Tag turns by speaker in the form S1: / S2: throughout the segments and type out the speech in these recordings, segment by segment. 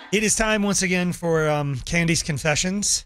S1: It is time once again for Candy's Confessions.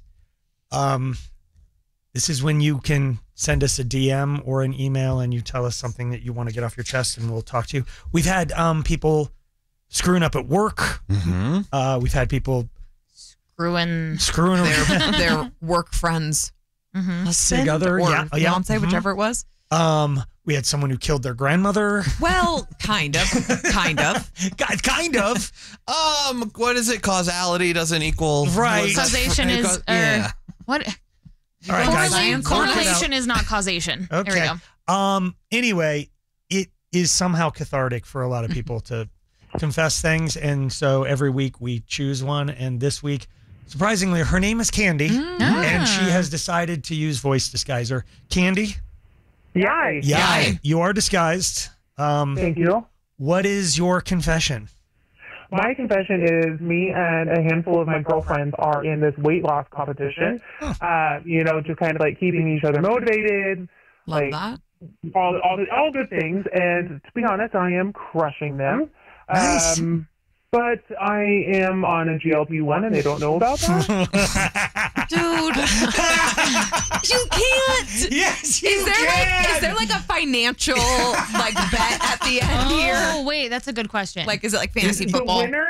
S1: This is when you can send us a DM or an email and you tell us something that you want to get off your chest and we'll talk to you. We've had people screwing up at work.
S2: Mm-hmm.
S1: We've had people
S3: screwing
S1: around
S2: their work friends. Husband
S1: together,
S2: or fiance, whichever it was.
S1: We had someone who killed their grandmother.
S2: Well, kind of.
S1: Kind of.
S4: What is it? Causality doesn't equal
S1: right.
S3: Causation is what?
S1: All right, guys.
S3: Correlation is not causation.
S1: Okay.
S3: There we go.
S1: Anyway, it is somehow cathartic for a lot of people to confess things, and so every week we choose one. And this week, surprisingly, her name is Candy, and she has decided to use voice disguiser. Candy.
S5: Yay.
S1: You are disguised.
S5: Thank you.
S1: What is your confession?
S5: My confession is me and a handful of my girlfriends are in this weight loss competition. Just kind of like keeping each other motivated.
S2: Love that.
S5: All good things. And to be honest, I am crushing them.
S1: Nice.
S5: But I am on a GLP-1 and they don't know about that.
S2: Dude. You can't.
S1: Yes,
S2: Is there like a financial bet at the end here?
S3: Oh, wait, that's a good question.
S2: Like, is it like fantasy
S5: The
S2: football?
S5: winner